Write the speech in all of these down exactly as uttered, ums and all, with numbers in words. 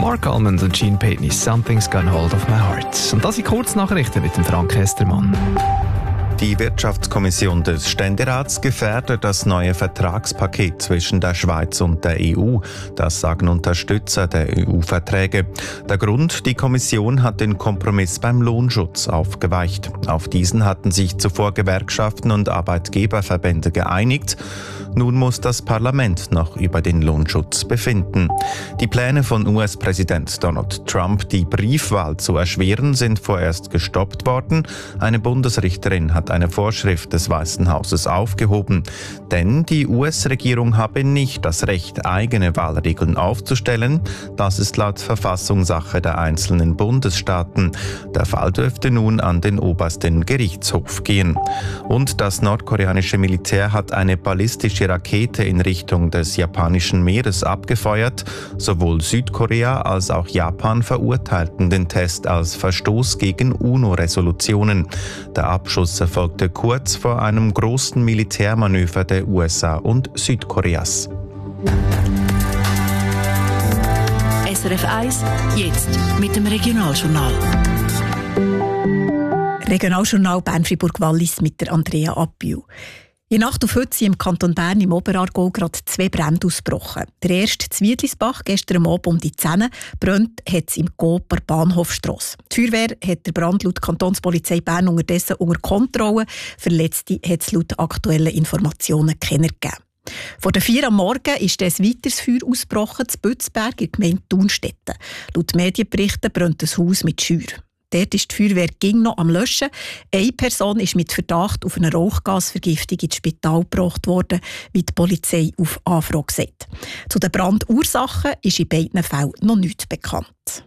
Mark Almond und Gene Pitney, Something's Got Hold of My Heart. Und das sind Kurznachrichten mit dem Frank Hestermann. Die Wirtschaftskommission des Ständerats gefährdet das neue Vertragspaket zwischen der Schweiz und der E U. Das sagen Unterstützer der E U-Verträge. Der Grund: Die Kommission hat den Kompromiss beim Lohnschutz aufgeweicht. Auf diesen hatten sich zuvor Gewerkschaften und Arbeitgeberverbände geeinigt. Nun muss das Parlament noch über den Lohnschutz befinden. Die Pläne von U S-Präsident Donald Trump, die Briefwahl zu erschweren, sind vorerst gestoppt worden. Eine Bundesrichterin hat eine Vorschrift des Weißen Hauses aufgehoben. Denn die U S-Regierung habe nicht das Recht, eigene Wahlregeln aufzustellen. Das ist laut Verfassung Sache der einzelnen Bundesstaaten. Der Fall dürfte nun an den obersten Gerichtshof gehen. Und das nordkoreanische Militär hat eine ballistische Rakete in Richtung des japanischen Meeres abgefeuert. Sowohl Südkorea als auch Japan verurteilten den Test als Verstoß gegen UNO-Resolutionen. Der Abschuss erfolgte kurz vor einem großen Militärmanöver der U S A und Südkoreas. S R F eins, jetzt mit dem Regionaljournal. Regionaljournal Bern-Fribourg-Wallis mit der Andrea Appiu. In Nacht auf heute sind im Kanton Bern im Oberaargau gerade zwei Brände ausgebrochen. Der erste in Wiedlisbach, gestern am Abend um die zehn, brennt hat es im Coop Bahnhofstrasse. Die Feuerwehr hat den Brand laut Kantonspolizei Bern unterdessen unter Kontrolle. Verletzte hat es laut aktuellen Informationen keiner gegeben. Vor der vier am Morgen ist ein weiteres Feuer ausgebrochen in Bützberg in der Gemeinde Thunstetten. Laut Medienberichten brennt ein Haus mit Scheuer. Dort ist die Feuerwehr ging noch am Löschen. Eine Person ist mit Verdacht auf eine Rauchgasvergiftung ins Spital gebracht worden, wie die Polizei auf Anfrage sagt. Zu den Brandursachen ist in beiden Fällen noch nichts bekannt.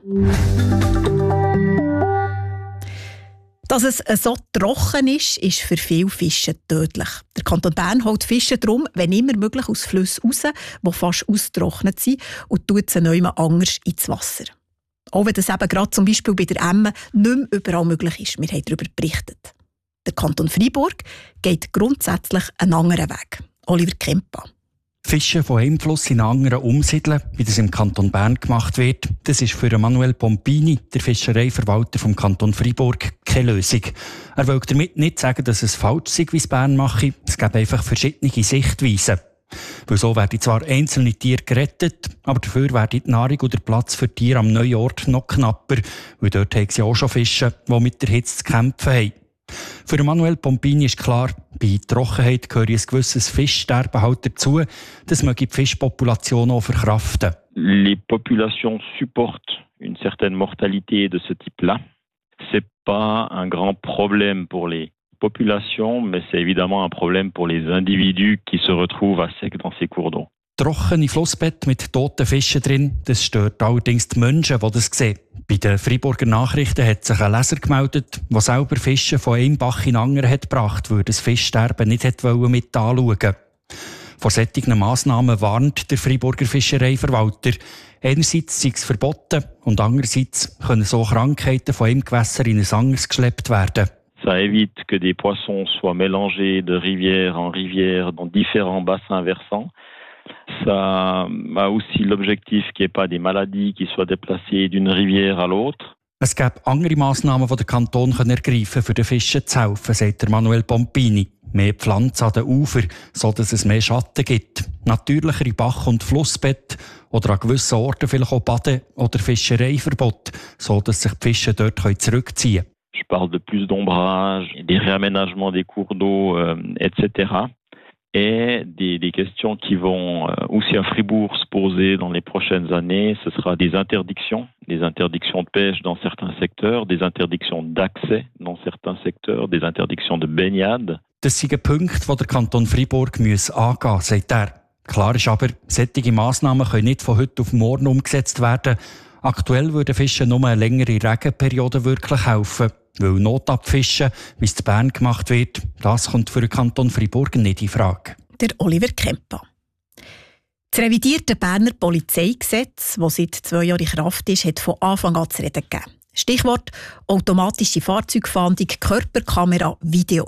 Dass es so trocken ist, ist für viele Fische tödlich. Der Kanton Bern holt Fische darum, wenn immer möglich, aus Flüssen raus, die fast ausgetrocknet sind, und tut sie neu anders ins Wasser. Auch wenn das eben gerade zum Beispiel bei der Emme nicht mehr überall möglich ist. Wir haben darüber berichtet. Der Kanton Freiburg geht grundsätzlich einen anderen Weg. Oliver Kempa. Fische von einem Fluss in einen anderen umsiedeln, wie das im Kanton Bern gemacht wird, das ist für Manuel Pompini, der Fischereiverwalter vom Kanton Freiburg, keine Lösung. Er will damit nicht sagen, dass es falsch sei, wie es Bern mache. Es gibt einfach verschiedene Sichtweisen. Weil so werden zwar einzelne Tiere gerettet, aber dafür werden die Nahrung und der Platz für Tiere am neuen Ort noch knapper, weil dort haben sie auch schon Fische, die mit der Hitze zu kämpfen haben. Für Manuel Pompini ist klar, bei Trockenheit gehört ein gewisses Fischsterben halt dazu. Das möge die Fischpopulation auch verkraften. Les populations supportent une certaine mortalité de ce type-là. C'est pas un grand problème pour les population, mais c'est évidemment un problème pour les individus qui se retrouvent à sec dans ces cours d'eau. Trockene Flussbett mit toten Fischen drin, das stört allerdings die Menschen, die das sehen. Bei den Freiburger Nachrichten hat sich ein Leser gemeldet, der selber Fische von einem Bach in den anderen hat gebracht, weil das Fischsterben nicht mit anschauen wollte. Vor solchen Massnahmen warnt der Freiburger Fischereiverwalter. Einerseits sei es verboten und andererseits können so Krankheiten von einem Gewässer in ein anderes geschleppt werden. Ça évite que des poissons soient mélangés de rivière en rivière dans différents bassins versants. Ça a aussi l'objectif qu'il n'y ait pas des maladies qui soient déplacées d'une rivière à l'autre. Es gibt andere Massnahmen, die der Kanton ergreifen kann, um den Fischen zu helfen, sagt Manuel Pompini. Mehr Pflanzen an den Ufern, sodass es mehr Schatten gibt. Natürlichere Bach- und Flussbett oder an gewissen Orten vielleicht auch Bade- oder Fischereiverbot, sodass sich die Fische dort zurückziehen können. Je parle de plus d'ombrage, des réaménagements des cours d'eau, euh, et cetera. Et des, des questions qui vont euh, aussi à Fribourg se poser dans les prochaines années, ce sera des interdictions, des interdictions de pêche dans certains secteurs, des interdictions d'accès dans certains secteurs, des interdictions de baignade. Das sind Punkte, die der Kanton Freiburg angehen muss, sagt er. Klar ist aber, solche Massnahmen können nicht von heute auf morgen umgesetzt werden. Aktuell würden Fischen nur eine längere Regenperiode wirklich helfen. Weil Notabfischen, wie es in Bern gemacht wird, das kommt für den Kanton Freiburg nicht in Frage. Der Oliver Kempa. Das revidierte Berner Polizeigesetz, das seit zwei Jahren in Kraft ist, hat von Anfang an zu reden gegeben. Stichwort automatische Fahrzeugfahndung, Körperkamera,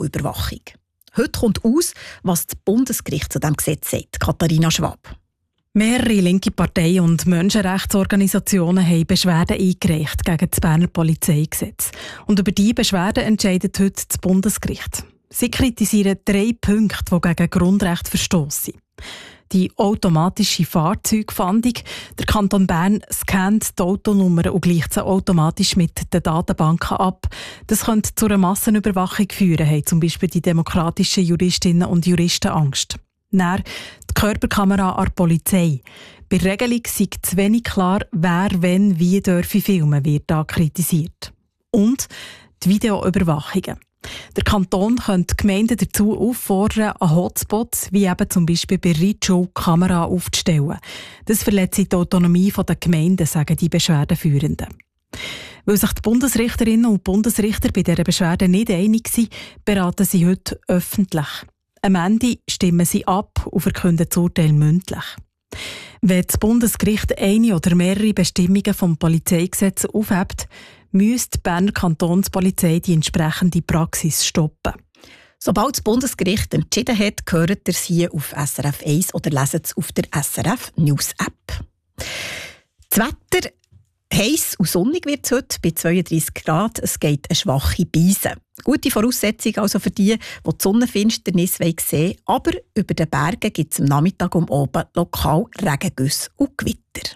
Videoüberwachung. Heute kommt aus, was das Bundesgericht zu diesem Gesetz sagt. Katharina Schwab. Mehrere linke Parteien und Menschenrechtsorganisationen haben Beschwerden eingereicht gegen das Berner Polizeigesetz. Und über diese Beschwerden entscheidet heute das Bundesgericht. Sie kritisieren drei Punkte, die gegen Grundrechte verstoßen. Die automatische Fahrzeugfahndung. Der Kanton Bern scannt die Autonummer und gleicht sie automatisch mit den Datenbanken ab. Das könnte zu einer Massenüberwachung führen, haben zum Beispiel die demokratischen Juristinnen und Juristen Angst. Dann die Körperkamera an der Polizei. Bei der Regelung sei zu wenig klar, wer, wenn, wie dürfe filmen, wird da kritisiert. Und die Videoüberwachungen. Der Kanton könnte Gemeinden dazu auffordern, an Hotspots, wie eben zum Beispiel bei Reitschule, Kamera aufzustellen. Das verletzt die Autonomie der Gemeinden, sagen die Beschwerdeführenden. Weil sich die Bundesrichterinnen und Bundesrichter bei dieser Beschwerde nicht einig sind, beraten sie heute öffentlich. Am Ende stimmen sie ab und verkünden das Urteil mündlich. Wenn das Bundesgericht eine oder mehrere Bestimmungen vom Polizeigesetz aufhebt, müsste die Berner Kantonspolizei die entsprechende Praxis stoppen. Sobald das Bundesgericht entschieden hat, hört ihr es hier auf S R F eins oder leset es auf der S R F News App. Das Wetter heiß und sonnig wird es heute bei zweiunddreissig Grad. Es geht eine schwache Beise. Gute Voraussetzung also für die, die die Sonnenfinsternis sehen wollen. Aber über den Bergen gibt es am Nachmittag um oben lokal Regengüsse und Gewitter.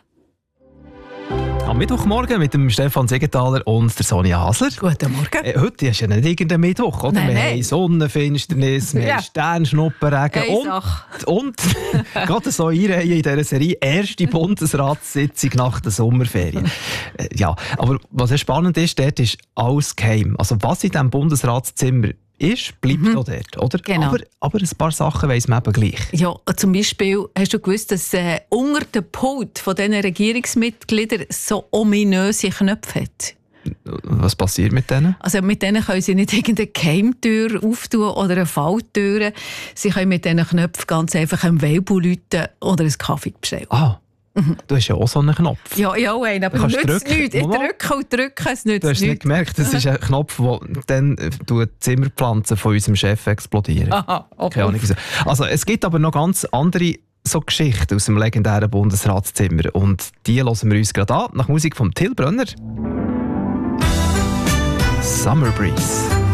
Am Mittwochmorgen mit dem Stefan Siegenthaler und der Sonja Hasler. Guten Morgen. Äh, heute ist ja nicht irgendein Mittwoch, oder? Nein, wir nein. haben Sonnenfinsternis, wir Ja. haben Sternschnuppenregen und, und gerade so einreihen in dieser Serie, erste Bundesratssitzung nach der Sommerferien. Äh, ja, aber was spannend ist, dort ist alles geheim. Also was in diesem Bundesratszimmer ist, bleibt mhm. auch dort, oder? Genau. Aber, aber ein paar Sachen weiss man eben gleich. Ja, zum Beispiel hast du gewusst, dass äh, unter dem Pult von diesen Regierungsmitgliedern so ominöse Knöpfe hat. Was passiert mit denen? Also mit denen können sie nicht irgendeine Geheimtür auftun oder eine Falltür. Sie können mit diesen Knöpfen ganz einfach einen Weibu läuten oder einen Kaffee bestellen. Ah, mhm. Du hast ja auch so einen Knopf. Ja, ja, einen, aber Kannst nützt drücken. nichts. Ich Mama. drücke und drücke, es nützt Du hast es nicht nichts. gemerkt, das ist ein Knopf, der dann die Zimmerpflanzen von unserem Chef explodieren. Aha, okay. Keine Ahnung. Also, es gibt aber noch ganz andere so Geschichten aus dem legendären Bundesratszimmer. Und die hören wir uns gerade an, nach Musik von Till Brönner. Summer Breeze.